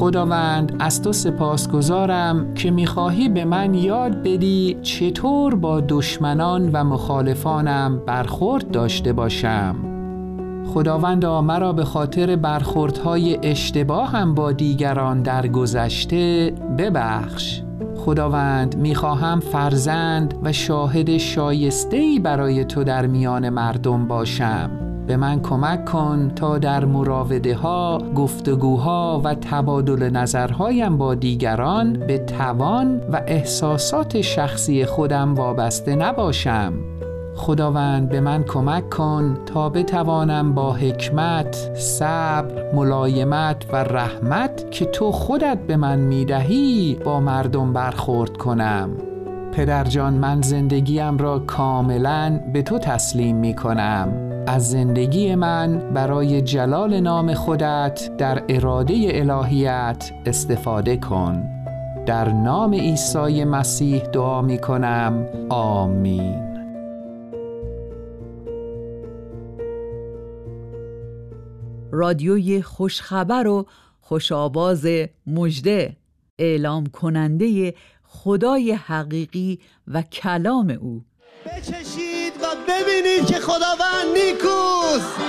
خداوند از تو سپاسگزارم که می‌خواهی به من یاد بدی چطور با دشمنان و مخالفانم برخورد داشته باشم. خداوندا مرا به خاطر برخوردهای اشتباهم با دیگران در گذشته ببخش. خداوند میخواهم فرزند و شاهد شایسته‌ای برای تو در میان مردم باشم. به من کمک کن تا در مراوده ها، گفتگوها و تبادل نظرهایم با دیگران به توان و احساسات شخصی خودم وابسته نباشم. خداوند به من کمک کن تا بتوانم با حکمت، صبر، ملایمت و رحمت که تو خودت به من میدهی با مردم برخورد کنم. پدر جان، من زندگیم را کاملاً به تو تسلیم می کنم. از زندگی من برای جلال نام خودت در اراده الهیت استفاده کن. در نام عیسی مسیح دعا می کنم. آمین. رادیوی خوشخبر و خوشآواز مژده، اعلام کننده خدای حقیقی و کلام او. بچشید و ببینید که خداوند نیکوست.